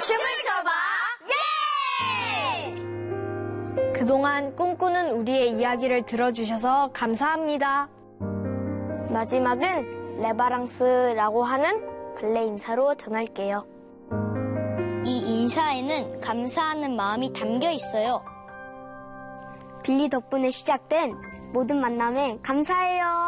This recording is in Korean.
춤을 춰봐. 예! 그동안 꿈꾸는 우리의 이야기를 들어주셔서 감사합니다. 마지막은 레바랑스라고 하는 발레 인사로 전할게요. 이 인사에는 감사하는 마음이 담겨 있어요. 빌리 덕분에 시작된 모든 만남에 감사해요.